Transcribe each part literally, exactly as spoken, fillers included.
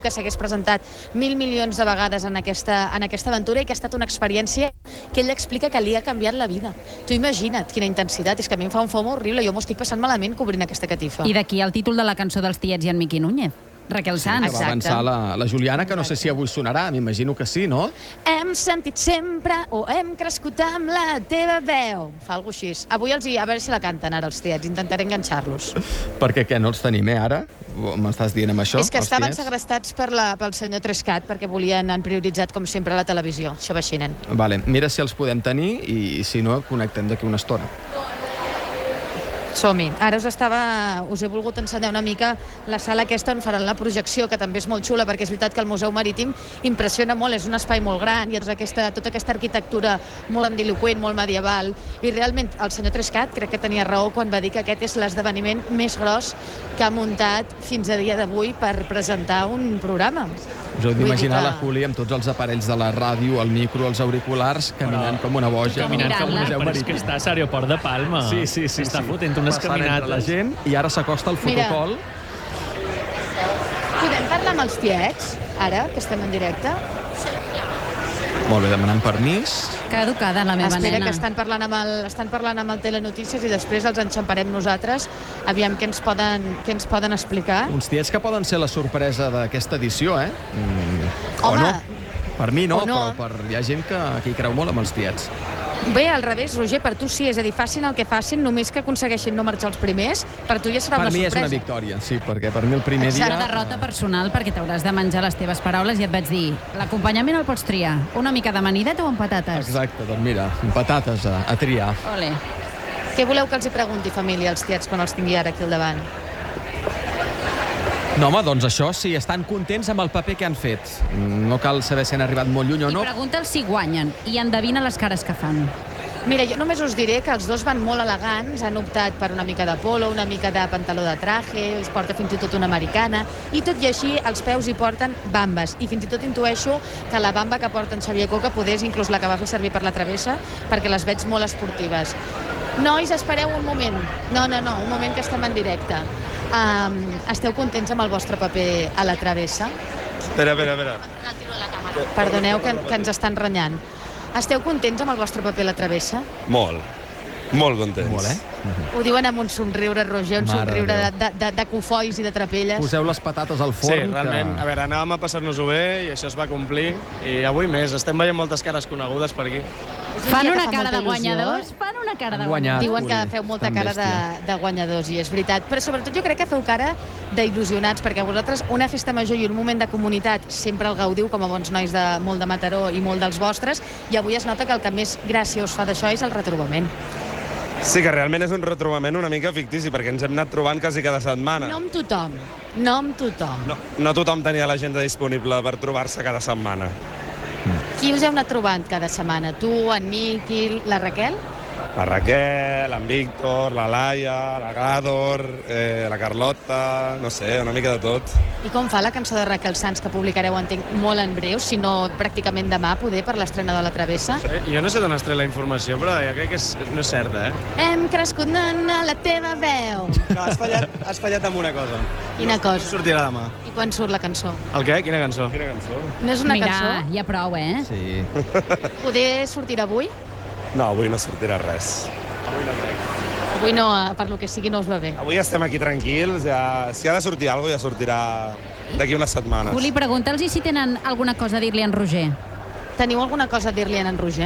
que s'hagués presentat mil milions de vegades en aquesta, en aquesta aventura i que ha estat una experiència que ell explica que li ha canviat la vida. Tu imagina't quina intensitat, és que a mi em fa un fomo horrible, jo m'ho estic passant malament cobrint aquesta catifa. I d'aquí el títol de la cançó dels tiets i en Miqui Núñez. Raquel Sanz. Sí, que va avançar la, la Juliana, que no sé si avui sonarà, m'imagino que sí, no? Hem sentit sempre o hem crescut amb la teva veu. Fa alguna cosa així. Avui els hi, a veure si la canten ara els tiets, intentaré enganxar-los. Perquè què, no els tenim, eh, ara? M'estàs dient amb això? És que els estaven tiets? segrestats per la, pel senyor Trescat, perquè volien, han prioritzat, com sempre, la televisió. Això va així, nen. Vale, mira si els podem tenir i, si no, connectem d'aquí una estona. Som-hi. Ara us estava, us he volgut ensenyar una mica la sala aquesta on faran la projecció, que també és molt xula, perquè és veritat que el Museu Marítim impressiona molt, és un espai molt gran, i tota aquesta, tota aquesta arquitectura molt grandiloqüent, molt medieval, i realment el senyor Trescat crec que tenia raó quan va dir que aquest és l'esdeveniment més gros que ha muntat fins a dia d'avui per presentar un programa. Us heu d'imaginar que... la Juli amb tots els aparells de la ràdio, el micro, els auriculars, caminant Però... com una boja. Caminant com una... Museu Però és que està a l'aeroport de Palma. Sí, sí, sí. Està sí. fotent unes Passant caminades. entre la gent, i ara s'acosta el fotocol. Mira, podem parlar amb els tiets, ara, que estem en directe? Molt bé, demanant permís. Que educada la meva Espera, nena. que estan parlant amb el, estan parlant amb el Telenotícies i després els enxamparem nosaltres. Aviam què ens poden, què ens poden explicar. Uns tiets que poden ser la sorpresa d'aquesta edició, eh? Mm, o Home, no. Per mi no, no. però per, hi ha gent que, que hi creu molt amb els tiets. Bé, al revés, Roger, per tu sí, és a dir, facin el que facin, només que aconsegueixin no marxar els primers, per tu ja serà Per una mi és sorpresa. una victòria, sí, perquè per mi el primer Serà dia... derrota personal perquè t'hauràs de menjar les teves paraules i et vaig dir, l'acompanyament el pots triar, una mica d'amanidet o amb patates? Exacte, doncs mira, amb patates a, a triar. Ole. Què voleu que els hi pregunti, família, als tiets, quan els tingui ara aquí al davant? No, home, doncs això, si estan contents amb el paper que han fet. No cal saber si han arribat molt lluny o I no. pregunta'ls si guanyen i endevina les cares que fan. Mira, jo només us diré que els dos van molt elegants, han optat per una mica de polo, una mica de pantaló de traje, els porta fins i tot una americana, i tot i així els peus hi porten bambes, i fins i tot intueixo que la bamba que porten Xavier Coca podés inclús la que va fer servir per la travessa, perquè les veig molt esportives. Nois, espereu un moment. No, no, no, un moment que estem en directe. Um, esteu contents amb el vostre paper a la travessa? Espera, espera, espera. Perdoneu que, que ens estan renyant. Esteu contents amb el vostre paper a la travessa? Molt. Molt contents. Molt, eh? Ho diuen amb un somriure, Roger, un Mare somriure de de, de, de, de cofois i de trapelles. Poseu les patates al Sí, forn. realment, a Que... veure, anàvem a passar-nos-ho bé i això es va complir. I avui més, estem veient moltes cares conegudes per aquí. Fan dia que una fa cara molta de il·lusió. guanyadors, fan una cara de Han guanyat. guanyadors. Diuen que Ui, feu molta tan cara de, bèstia. de guanyadors, i és veritat. Però sobretot jo crec que feu cara d'il·lusionats, perquè vosaltres una festa major i un moment de comunitat sempre el gaudiu com a bons nois de molt de Mataró i molt dels vostres, i avui es nota que el que més gràcia us fa d'això és el retrobament. Sí, que realment és un retrobament una mica fictici, perquè ens hem anat trobant quasi cada setmana. No amb tothom, no amb tothom. No, no tothom tenia l'agenda disponible per trobar-se cada setmana. Qui us heu anat trobant cada setmana? Tu, en Miqui, la Raquel? La Raquel, en Víctor, la Laia, la Gàdor, eh, la Carlota, no sé, una mica de tot. I com fa la cançó de Raquel Sanz, que publicareu, entenc, molt en breu, si no pràcticament demà, poder, per l'estrena de La Travessa? Eh, Jo no sé d'on has tret la informació, però jo crec que és, no és certa, eh? Hem crescut, nana, la teva veu. No, has fallat, has fallat amb una cosa. Quina cosa? Sortirà demà. I quan surt la cançó? El què? Quina cançó? Quina cançó? No és una Mira, cançó? ja prou, eh? Sí. Poder sortir avui? No, avui no sortirà res. Avui no, eh, per lo que sigui, no us va bé. Avui estem aquí tranquils, ja... si ha de sortir alguna cosa ja sortirà d'aquí unes setmanes. Juli, pregunta'ls si tenen alguna cosa a dir-li a en Roger. Teniu alguna cosa a dir-li a en Roger?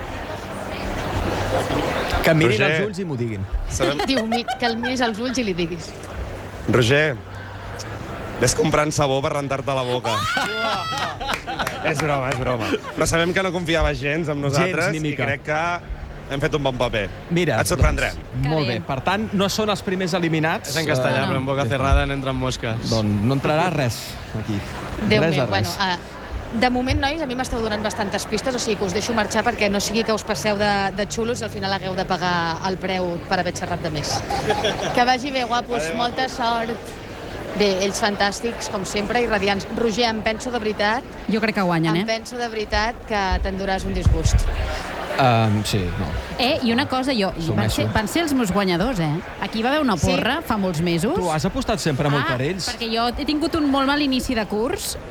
Que mirin Roger. els ulls i m'ho diguin. Sabem... Diu, mi- que el miris als ulls i li diguis. Roger, ves comprant sabó per rentar-te la boca. És broma, és broma. Però sabem que no confiaves gens en nosaltres Gens, ni i mica. crec que hem fet un bon paper. Mira, Et sorprendrem. Doncs, molt bé. Per tant, no són els primers eliminats. És en castellà, no. però en boca cerrada n'entren mosques. Doncs no entrarà res aquí. Déu res meu, de res. bueno, uh, de moment, nois, a mi m'esteu donant bastantes pistes, o sigui que us deixo marxar perquè no sigui que us passeu de, de xulos i al final hagueu de pagar el preu per haver xerrat de més. Que vagi bé, guapos, molta sort. Bé, ells fantàstics, com sempre, i radiants. Roger, em penso de veritat, Jo crec que guanyen, em eh? penso de veritat que t'enduràs un disgust. Um, sí, no. Eh, i una cosa, jo, van Assumeixo. ser, van ser els meus guanyadors, eh? Aquí va haver una porra fa molts mesos. Tu has apostat sempre molt ah, per ells. perquè jo he tingut un molt mal inici de curs